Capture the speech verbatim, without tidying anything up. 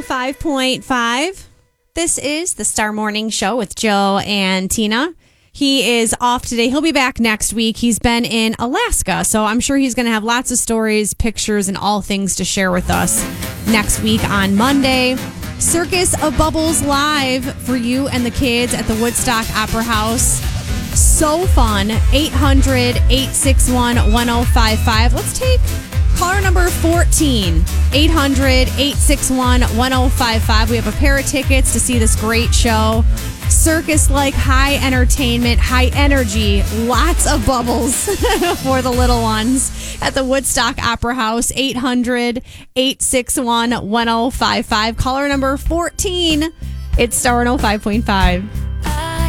five point five. This is the Star Morning Show with Joe and Tina. He is off today. He'll be back next week. He's been in Alaska, so I'm sure he's going to have lots of stories, pictures, and all things to share with us next week on Monday. Circus of Bubbles live for you and the kids at the Woodstock Opera House. So fun. eight hundred, eight six one, one oh five five. Let's take caller number fourteen. eight hundred, eight six one, one oh five five. We have a pair of tickets to see this great show. Circus-like high entertainment, high energy, lots of bubbles for the little ones at the Woodstock Opera House. eight hundred, eight six one, one oh five five. Caller number fourteen. It's Star one oh five point five.